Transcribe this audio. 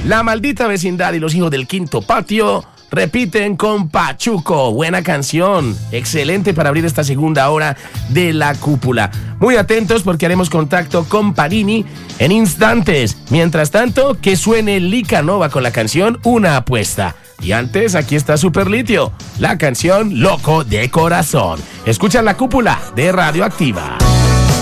La Maldita Vecindad y Los Hijos del Quinto Patio repiten con Pachuco. Buena canción, excelente para abrir esta segunda hora de La Cúpula. Muy atentos porque haremos contacto con Parini en instantes. Mientras tanto, que suene Lica Nova con la canción Una Apuesta. Y antes, aquí está Superlitio, la canción Loco de Corazón. Escuchan La Cúpula de Radioactiva.